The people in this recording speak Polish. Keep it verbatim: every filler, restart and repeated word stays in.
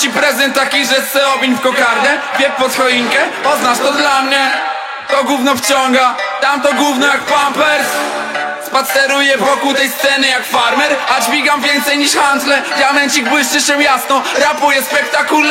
ci prezent taki, że se obiń w kokardę. Wiep pod choinkę, oznacz to dla mnie. To gówno wciąga, tamto gówno jak Pampers. Spaceruję wokół tej sceny jak farmer, a dźwigam więcej niż handle. Diamencik błyszczy się jasno, rapuję spektakularnie.